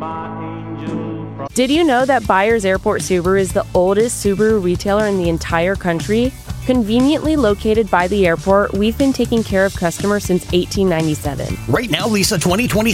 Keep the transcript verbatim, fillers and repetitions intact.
Did you know that Byers Airport Subaru is the oldest Subaru retailer in the entire country? Conveniently located by the airport, we've been taking care of customers since eighteen ninety-seven. Right now, lease a twenty twenty